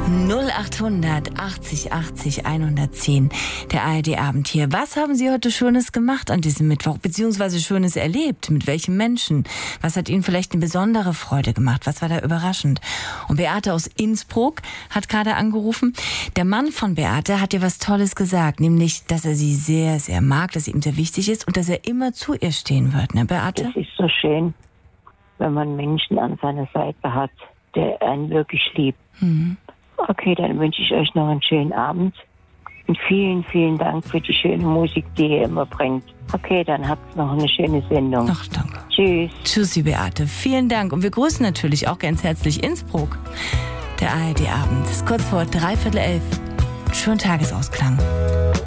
0800 80 80 110, der ARD-Abend hier. Was haben Sie heute Schönes gemacht an diesem Mittwoch, beziehungsweise Schönes erlebt? Mit welchen Menschen? Was hat Ihnen vielleicht eine besondere Freude gemacht? Was war da überraschend? Und Beate aus Innsbruck hat gerade angerufen. Der Mann von Beate hat ihr was Tolles gesagt, nämlich, dass er sie sehr, sehr mag, dass sie ihm sehr wichtig ist und dass er immer zu ihr stehen wird, ne, Beate? Das ist so schön, wenn man Menschen an seiner Seite hat, der einen wirklich liebt. Mhm. Okay, dann wünsche ich euch noch einen schönen Abend. Und vielen, vielen Dank für die schöne Musik, die ihr immer bringt. Okay, dann habt noch eine schöne Sendung. Ach, danke. Tschüss. Tschüssi, Beate. Vielen Dank. Und wir grüßen natürlich auch ganz herzlich Innsbruck. Der ARD-Abend ist kurz vor 11:15. Schönen Tagesausklang.